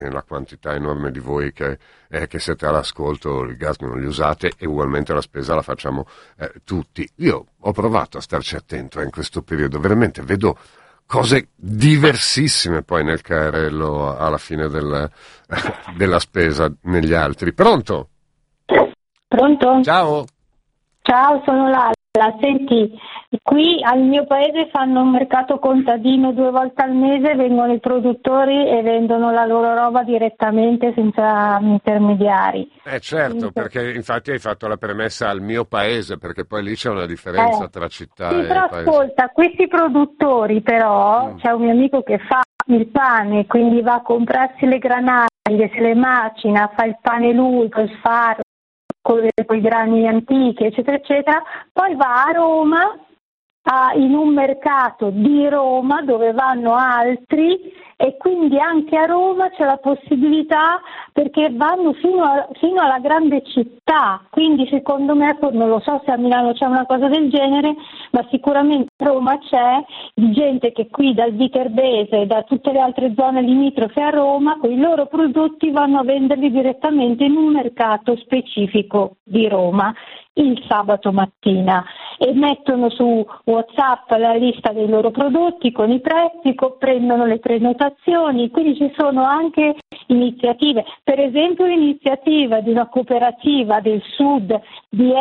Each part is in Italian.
la quantità enorme di voi che siete all'ascolto, il gas non li usate e ugualmente la spesa la facciamo tutti. Io ho provato a starci attento in questo periodo, veramente vedo cose diversissime poi nel carrello alla fine della spesa negli altri. Pronto? Pronto? Ciao. Ciao, sono Lalla. Senti, qui al mio paese fanno un mercato contadino 2 volte al mese, vengono i produttori e vendono la loro roba direttamente senza intermediari. Certo, perché infatti hai fatto la premessa al mio paese, perché poi lì c'è una differenza tra città sì, e però paese. ascolta, questi produttori però, c'è un mio amico che fa il pane, quindi va a comprarsi le granaglie, se le macina, fa il pane lui, col farro, con i grani antichi, eccetera, eccetera, poi va a Roma, in un mercato di Roma dove vanno altri, e quindi anche a Roma c'è la possibilità, perché vanno fino alla grande città, quindi secondo me, non lo so se a Milano c'è una cosa del genere, ma sicuramente a Roma c'è di gente che qui dal Viterbese e da tutte le altre zone limitrofe a Roma, con i loro prodotti vanno a venderli direttamente in un mercato specifico di Roma il sabato mattina e mettono su WhatsApp la lista dei loro prodotti con i prezzi, prendono le prenotazioni, quindi ci sono anche iniziative, per esempio l'iniziativa di una cooperativa del sud di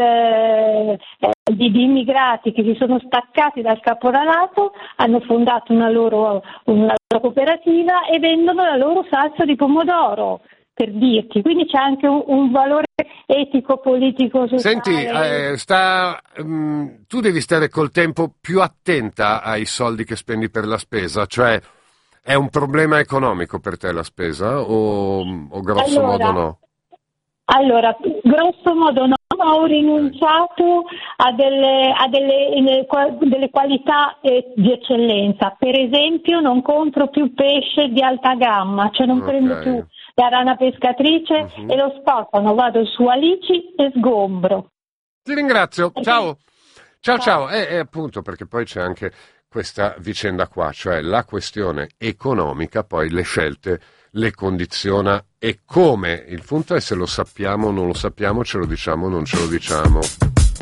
di immigrati che si sono staccati dal caporalato, hanno fondato una loro cooperativa e vendono la loro salsa di pomodoro, per dirti, quindi c'è anche un valore etico, politico, sociale. Senti, tu devi stare col tempo più attenta ai soldi che spendi per la spesa, cioè è un problema economico per te la spesa o grosso modo no? Allora, grosso modo no, ma ho rinunciato a delle qualità di eccellenza. Per esempio non compro più pesce di alta gamma, cioè non prendo più la rana pescatrice e lo spostano, vado su Alici e sgombro. Ti ringrazio, ciao. Ciao. E appunto perché poi c'è anche questa vicenda qua, cioè la questione economica, poi le scelte le condiziona e come. Il punto è se lo sappiamo o non lo sappiamo, ce lo diciamo o non ce lo diciamo.